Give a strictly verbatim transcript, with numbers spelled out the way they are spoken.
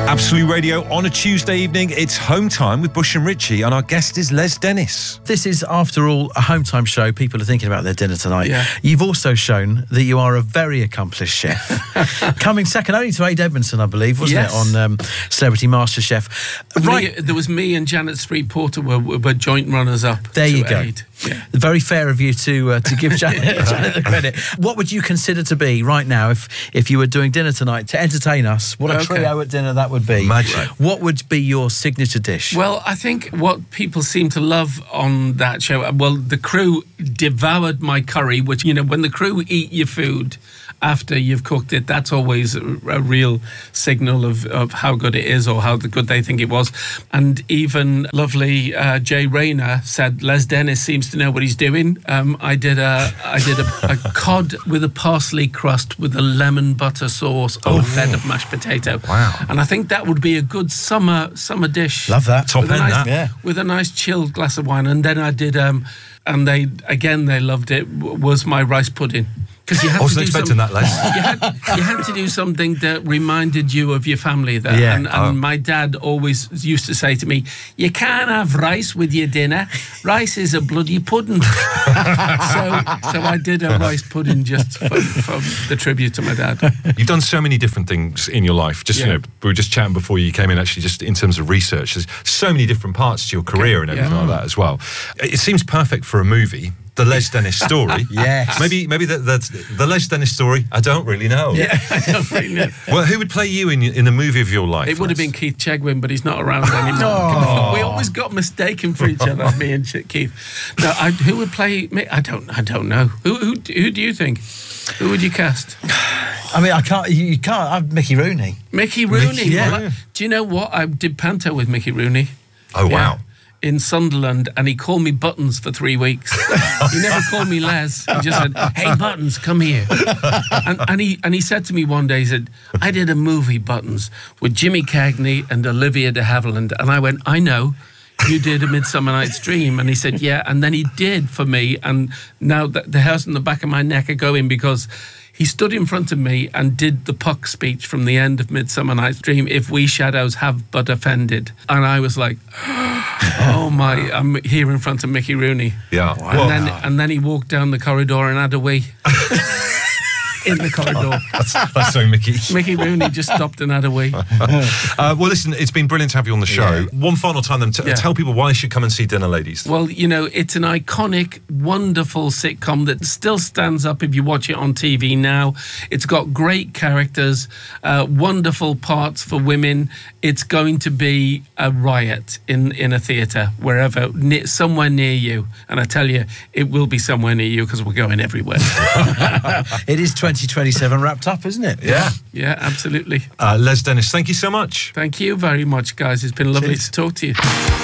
Absolute Radio on a Tuesday evening. It's Home Time with Bush and Richie, and our guest is Les Dennis. This is, after all, a Home Time show. People are thinking about their dinner tonight. Yeah. You've also shown that you are a very accomplished chef. Coming second only to Ade Edmondson, I believe, wasn't Yes. it, on um, Celebrity MasterChef? Right. Me, there was me and Janet Street Porter were, were joint runners-up. There you go. Ade. Yeah. Very fair of you to uh, to give Janet, Janet the credit. What would you consider to be, right now, if, if you were doing dinner tonight to entertain us? What a Okay. trio at dinner that would be. Magic. Right. What would be your signature dish? Well, I think what people seem to love on that show, well, the crew devoured my curry, which, you know, when the crew eat your food after you've cooked it, that's always a, a real signal of, of how good it is or how good they think it was. And even lovely uh, Jay Rayner said, Les Dennis seems to know what he's doing. Um, I did a I did a, a cod with a parsley crust with a lemon butter sauce on Oh. a bed of mashed potato. Wow. And I think that would be a good summer summer dish. Love that. Top With a end, nice, that. Yeah. with a nice chilled glass of wine. And then I did, um, and they, again, they loved it, w- was my rice pudding. Because you had I wasn't to do expecting some, that, Les. you had, you had to do something that reminded you of your family there. Yeah. And, and Oh. my dad always used to say to me, you can't have rice with your dinner. Rice is a bloody pudding. so so I did a rice pudding just for, for the tribute to my dad. You've done so many different things in your life. Just, Yeah. you know, we were just chatting before you came in, actually, just in terms of research. There's so many different parts to your career and everything Yeah. like that as well. It seems perfect for a movie. The Les Dennis story. Yes. Maybe maybe the, the, the Les Dennis story, I don't really know. Yeah, I don't really know. Well, who would play you in in the movie of your life? It would have Les? been Keith Chegwin, but he's not around anymore. We always got mistaken for each other, me and Ch- Keith. No, I, who would play me? I don't. I don't know. Who, who? Who do you think? Who would you cast? I mean, I can't, you, you can't, I'm Mickey Rooney. Mickey Rooney. Mickey, yeah. Well, I- do you know what? I did panto with Mickey Rooney. Oh, wow. In Sunderland, and he called me Buttons for three weeks. He never called me Les. He just said, "Hey, Buttons, come here." And, and he and he said to me one day, he said, "I did a movie, Buttons, with Jimmy Cagney and Olivia de Havilland," and I went, "I know. You did A Midsummer Night's Dream." And he said, "Yeah," and then he did for me, and now the, the hairs on the back of my neck are going because he stood in front of me and did the Puck speech from the end of Midsummer Night's Dream, "If we shadows have but offended." And I was like, oh my, I'm here in front of Mickey Rooney. Yeah. And Well, then and then he walked down the corridor and had a wee. In the corridor. that's, that's so Mickey. Mickey Rooney just stopped and had a wee. Uh, well, listen, it's been brilliant to have you on the show. Yeah. One final time, then, t- Yeah. tell people why they should come and see Dinner Ladies. Well, you know, it's an iconic, wonderful sitcom that still stands up if you watch it on T V now. It's got great characters, uh, wonderful parts for women. It's going to be a riot in, in a theatre, wherever, ne- somewhere near you. And I tell you, it will be somewhere near you because we're going everywhere. It is twenty twenty-seven wrapped up, isn't it? Yeah. Yeah, absolutely. Uh, Les Dennis, thank you so much. Thank you very much, guys. It's been lovely Cheers. to talk to you.